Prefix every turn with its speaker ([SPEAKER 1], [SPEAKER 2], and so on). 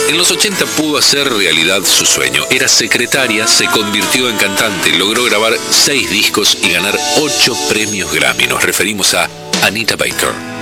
[SPEAKER 1] En los 80 pudo hacer realidad su sueño. Era secretaria, se convirtió en cantante, logró grabar 6 discos y ganar 8 premios Grammy. Nos referimos a Anita Baker.